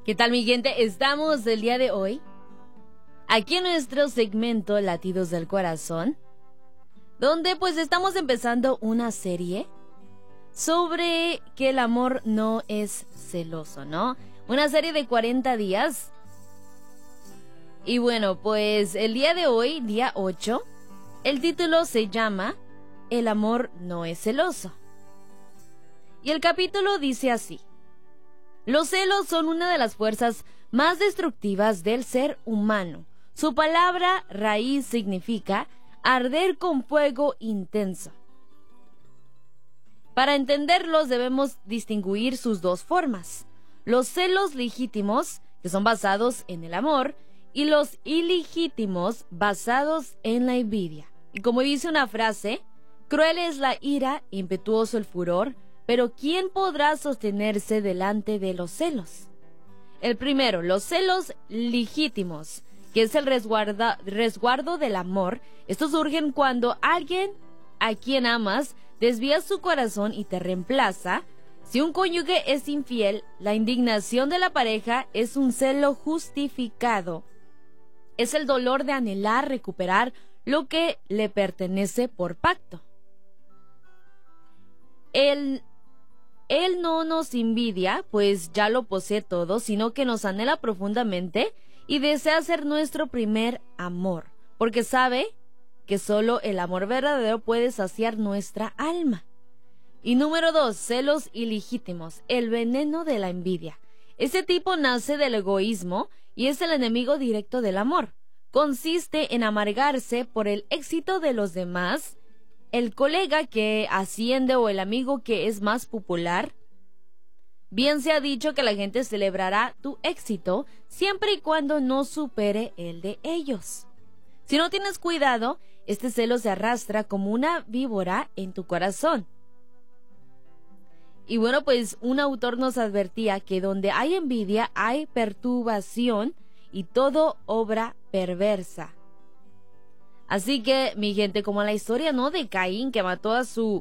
¿Qué tal, mi gente? Estamos el día de hoy aquí en nuestro segmento Latidos del Corazón, donde pues estamos empezando una serie sobre que el amor no es celoso, ¿no? Una serie de 40 días. Y bueno, pues el día de hoy, día 8, el título se llama El amor no es celoso. Y el capítulo dice así: los celos son una de las fuerzas más destructivas del ser humano. Su palabra raíz significa arder con fuego intenso. Para entenderlos debemos distinguir sus dos formas: los celos legítimos, que son basados en el amor, y los ilegítimos, basados en la envidia. Y como dice una frase, cruel es la ira, impetuoso el furor, pero ¿quién podrá sostenerse delante de los celos? El primero, los celos legítimos, que es el resguardo del amor. Estos surgen cuando alguien a quien amas desvía su corazón y te reemplaza. Si un cónyuge es infiel, la indignación de la pareja es un celo justificado. Es el dolor de anhelar recuperar lo que le pertenece por pacto. Él no nos envidia, pues ya lo posee todo, sino que nos anhela profundamente y desea ser nuestro primer amor, porque sabe que solo el amor verdadero puede saciar nuestra alma. Y número 2, celos ilegítimos, el veneno de la envidia. Este tipo nace del egoísmo y es el enemigo directo del amor. Consiste en amargarse por el éxito de los demás, el colega que asciende o el amigo que es más popular. Bien se ha dicho que la gente celebrará tu éxito siempre y cuando no supere el de ellos. Si no tienes cuidado, este celo se arrastra como una víbora en tu corazón. Y bueno, pues un autor nos advertía que donde hay envidia hay perturbación y todo obra perversa. Así que, mi gente, como la historia, ¿no?, de Caín, que mató a su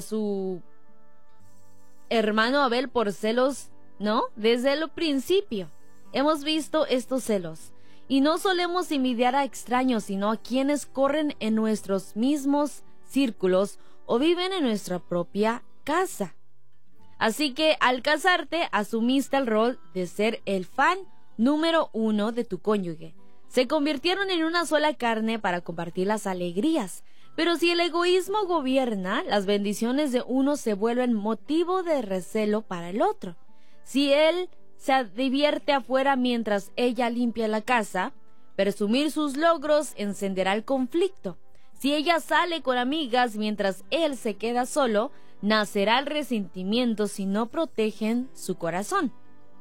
hermano Abel por celos, ¿no? Desde el principio hemos visto estos celos. Y no solemos envidiar a extraños, sino a quienes corren en nuestros mismos círculos o viven en nuestra propia casa. Así que al casarte, asumiste el rol de ser el fan número 1 de tu cónyuge. Se convirtieron en una sola carne para compartir las alegrías. Pero si el egoísmo gobierna, las bendiciones de uno se vuelven motivo de recelo para el otro. Si él se divierte afuera mientras ella limpia la casa, presumir sus logros encenderá el conflicto. Si ella sale con amigas mientras él se queda solo, nacerá el resentimiento si no protegen su corazón.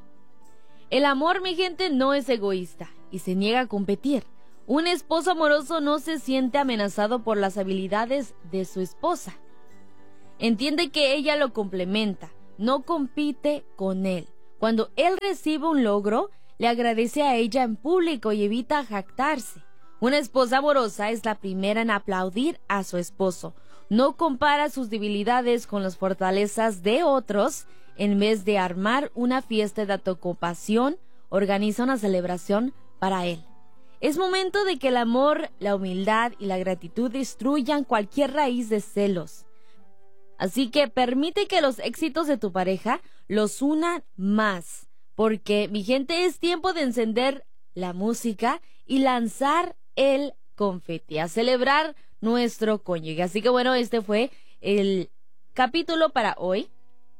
El amor, mi gente, no es egoísta y se niega a competir. Un esposo amoroso no se siente amenazado por las habilidades de su esposa. Entiende que ella lo complementa, no compite con él. Cuando él recibe un logro, le agradece a ella en público y evita jactarse. Una esposa amorosa es la primera en aplaudir a su esposo. No compara sus debilidades con las fortalezas de otros. En vez de armar una fiesta de autocompasión, organiza una celebración para él. Es momento de que el amor, la humildad y la gratitud destruyan cualquier raíz de celos. Así que permite que los éxitos de tu pareja los unan más. Porque, mi gente, es tiempo de encender la música y lanzar el confeti, a celebrar nuestro cónyuge. Así que bueno, este fue el capítulo para hoy,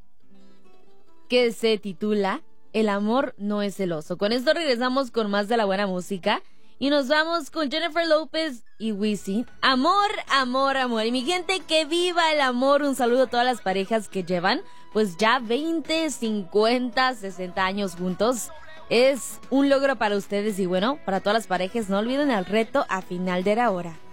que se titula El amor no es celoso. Con esto regresamos con más de la buena música y nos vamos con Jennifer López y Wisin. Amor, amor, amor. Y mi gente, que viva el amor. Un saludo a todas las parejas que llevan pues ya 20, 50, 60 años juntos. Es un logro para ustedes y bueno, para todas las parejas, no olviden el reto a final de la hora.